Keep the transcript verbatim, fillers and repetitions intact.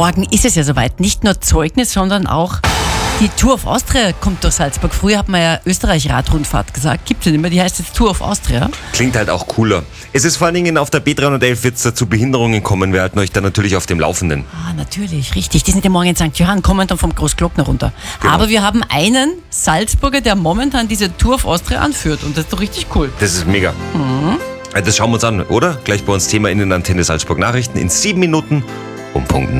morgen ist es ja soweit. Nicht nur Zeugnis, sondern auch die Tour of Austria kommt durch Salzburg. Früher hat man ja Österreich-Radrundfahrt gesagt. Gibt es ja nicht mehr. Die heißt jetzt Tour of Austria. Klingt halt auch cooler. Es ist vor allen Dingen auf der B dreihundertelf wird es zu Behinderungen kommen. Wir halten euch dann natürlich auf dem Laufenden. Ah, natürlich, richtig. Die sind ja morgen in Sankt Johann, kommen dann vom Großglockner runter. Genau. Aber wir haben einen Salzburger, der momentan diese Tour of Austria anführt. Und das ist doch richtig cool. Das ist mega. Mhm. Das schauen wir uns an, oder? Gleich bei uns Thema in den Antenne Salzburg Nachrichten in sieben Minuten um Punkt